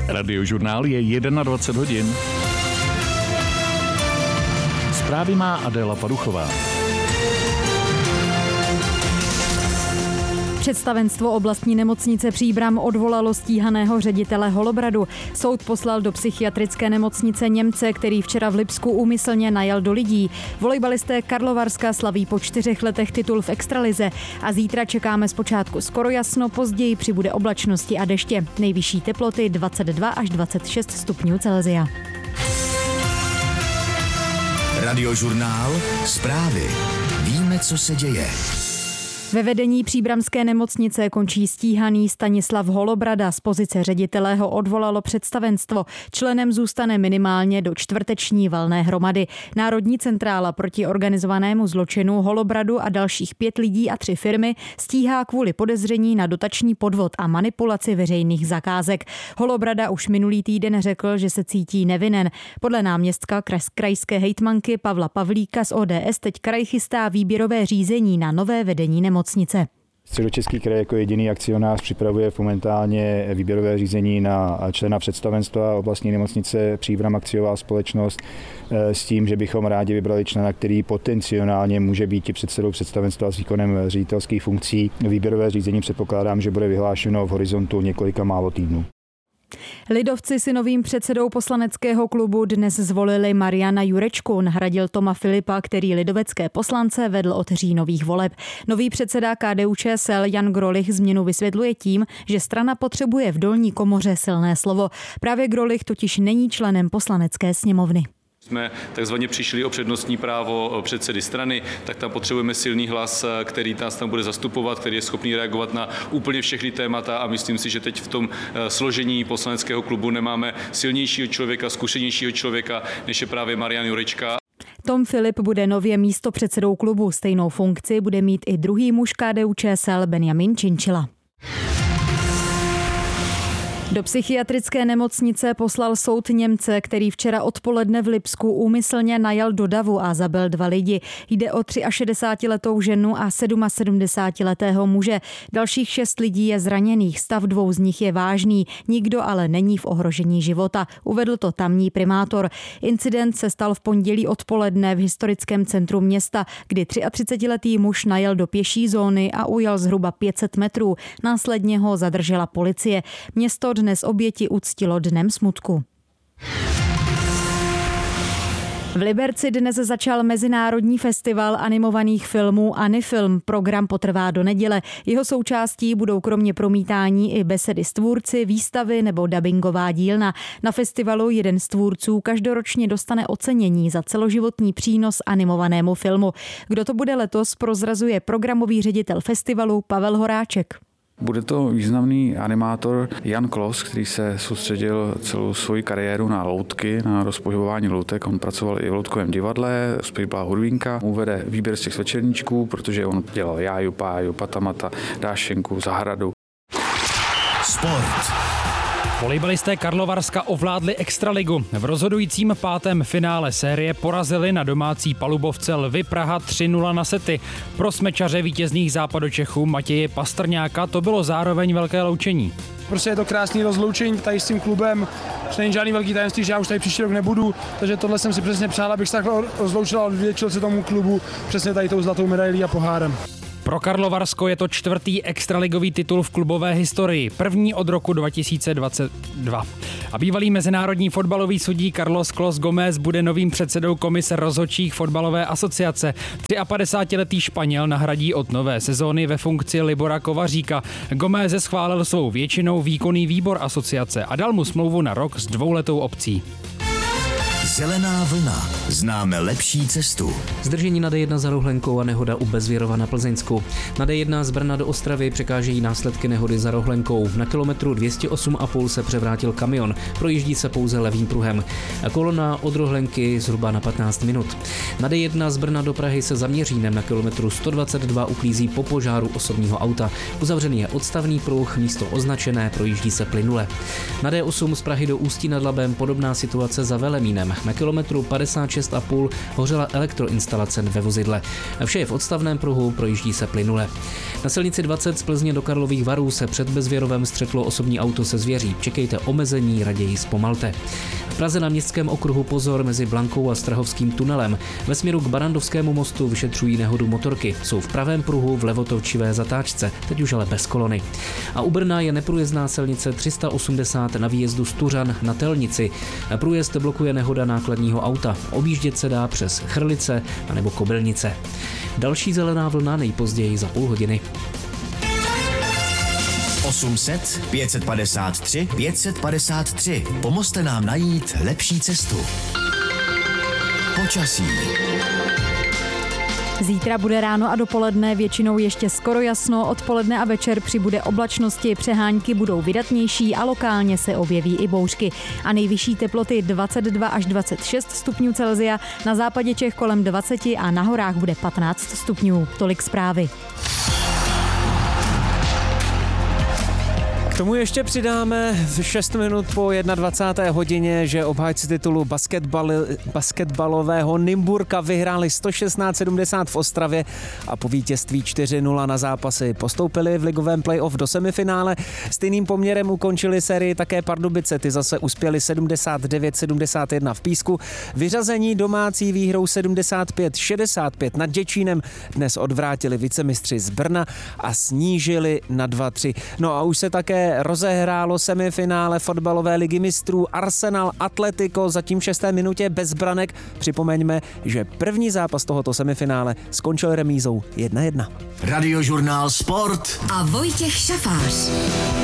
Radiožurnál je 21 hodin. Zprávy má Adéla Paduchová. Představenstvo oblastní nemocnice Příbram odvolalo stíhaného ředitele Holobradu. Soud poslal do psychiatrické nemocnice Němce, který včera v Lipsku úmyslně najel do lidí. Volejbalisté Karlovarska slaví po 4 letech titul v extralize a zítra čekáme zpočátku skoro jasno, později přibude oblačnosti a deště. Nejvyšší teploty 22 až 26 stupňů Celsia. Radiožurnál, zprávy. Víme, co se děje. Ve vedení příbramské nemocnice končí stíhaný Stanislav Holobrada. Z pozice ředitele ho odvolalo představenstvo. Členem zůstane minimálně do čtvrteční valné hromady. Národní centrála proti organizovanému zločinu Holobradu a dalších 5 lidí a 3 firmy stíhá kvůli podezření na dotační podvod a manipulaci veřejných zakázek. Holobrada už minulý týden řekl, že se cítí nevinen. Podle náměstka krajské hejtmanky Pavla Pavlíka z ODS teď kraj chystá výběrové řízení na nové vedení nemocnice. Středočeský kraj jako jediný akcionář připravuje momentálně výběrové řízení na člena představenstva oblastní nemocnice Příbram akciová společnost s tím, že bychom rádi vybrali člena, který potenciálně může být předsedou představenstva s výkonem ředitelských funkcí. Výběrové řízení předpokládám, že bude vyhlášeno v horizontu několika málo týdnů. Lidovci si novým předsedou poslaneckého klubu dnes zvolili Mariana Jurečku. Nahradil Toma Filipa, který lidovecké poslance vedl od říjnových voleb. Nový předseda KDU-ČSL Jan Grolich změnu vysvětluje tím, že strana potřebuje v dolní komoře silné slovo. Právě Grolich totiž není členem poslanecké sněmovny. Jsme takzvaně přišli o přednostní právo předsedy strany, tak tam potřebujeme silný hlas, který nás tam bude zastupovat, který je schopný reagovat na úplně všechny témata a myslím si, že teď v tom složení poslaneckého klubu nemáme silnějšího člověka, zkušenějšího člověka, než je právě Marian Jurečka. Tom Filip bude nově místopředsedou klubu. Stejnou funkci bude mít i druhý muž KDU-ČSL Benjamin Činčila. Do psychiatrické nemocnice poslal soud Němce, který včera odpoledne v Lipsku úmyslně najel do davu a zabil 2 lidi. Jde o 63letou ženu a 77letého muže. Dalších 6 lidí je zraněných, stav 2 z nich je vážný, nikdo ale není v ohrožení života, uvedl to tamní primátor. Incident se stal v pondělí odpoledne v historickém centru města, kdy 33letý muž najel do pěší zóny a ujel zhruba 500 metrů. Následně ho zadržela policie. Město dnes oběti uctilo dnem smutku. V Liberci dnes začal mezinárodní festival animovaných filmů Anifilm. Program potrvá do neděle. Jeho součástí budou kromě promítání i besedy s tvůrci, výstavy nebo dabingová dílna. Na festivalu jeden z tvůrců každoročně dostane ocenění za celoživotní přínos animovanému filmu. Kdo to bude letos, prozrazuje programový ředitel festivalu Pavel Horáček. Bude to významný animátor Jan Klos, který se soustředil celou svoji kariéru na loutky, na rozpohybování loutek. On pracoval i v loutkovém divadle, zpěvá hudbínka, uvede výběr z těch večerníčků, protože on dělal Jáju, Páju, Patamata, Dášenku, Zahradu. Sport. Volejbalisté Karlovarska ovládli extraligu. V rozhodujícím 5. finále série porazili na domácí palubovce Lvy Praha 3-0 na sety. Pro smečaře vítězných Západočechů Matěje Pastrňáka to bylo zároveň velké loučení. Prostě je to krásný rozloučení tady s tím klubem, není žádný velký tajemství, že já už tady příští rok nebudu, takže tohle jsem si přesně přál, abych se takhle rozloučil a odvděčil se tomu klubu přesně tady tou zlatou medailí a pohárem. Pro Karlovarsko je to 4. extraligový titul v klubové historii, první od roku 2022. A bývalý mezinárodní fotbalový sudí Carlos Clos Gomez bude novým předsedou komise rozhodčích fotbalové asociace. 53letý Španěl nahradí od nové sezóny ve funkci Libora Kovaříka. Gomez schválil svou většinou výkonný výbor asociace a dal mu smlouvu na rok s 2letou opcí. Zelená vlna. Známe lepší cestu. Zdržení na D1 za Rohlenkou a nehoda u Bezvěrova na Plzeňsku. Na D1 z Brna do Ostravy překážejí následky nehody za Rohlenkou. Na kilometru 208,5 se převrátil kamion. Projíždí se pouze levým pruhem. Kolona od Rohlenky zhruba na 15 minut. Na D1 z Brna do Prahy se Zaměřínem na kilometru 122 uklízí po požáru osobního auta. Uzavřený je odstavný pruh, místo označené, projíždí se plynule. Na D8 z Prahy do Ústí nad Labem podobná situace za Velemínem. Na kilometru 56,5 hořela elektroinstalace ve vozidle. Vše je v odstavném pruhu, projíždí se plynule. Na silnici 20 z Plzně do Karlových Varů se před Bezvěrovem střetlo osobní auto se zvěří. Čekejte omezení, raději zpomalte. V Praze na Městském okruhu pozor mezi Blankou a Strahovským tunelem. Ve směru k Barandovskému mostu vyšetřují nehodu motorky. Jsou v pravém pruhu v levotočivé zatáčce, teď už ale bez kolony. A u Brna je neprůjezdná silnice 380 na výjezdu z Tuřan na Telnici. Průjezd blokuje nehoda nákladního auta. Objíždět se dá přes Chrlice anebo Kobylnice. Další zelená vlna nejpozději za půl hodiny. 800 553 553. Pomozte nám najít lepší cestu. Počasí. Zítra bude ráno a dopoledne většinou ještě skoro jasno, odpoledne a večer přibude oblačnosti, přehánky budou vydatnější a lokálně se objeví i bouřky. A nejvyšší teploty 22 až 26 stupňů Celsia, na západě Čech kolem 20 a na horách bude 15 stupňů. Tolik zprávy. K tomu ještě přidáme v 6 minut po 21. hodině, že obhájci titulu basketbalového Nymburka vyhráli 116-70 v Ostravě a po vítězství 4-0 na zápasy postoupili v ligovém playoff do semifinále. Stejným poměrem ukončili sérii také Pardubice, ty zase uspěli 79-71 v Písku. Vyřazení domácí výhrou 75-65 nad Děčínem dnes odvrátili vicemistři z Brna a snížili na 2-3. No a už se také rozehrálo semifinále fotbalové ligy mistrů Arsenal Atletico, zatím v 6. minutě bez branek. Připomeňme, že první zápas tohoto semifinále skončil remízou 1-1. Radiožurnál Sport a Vojtěch Šafář.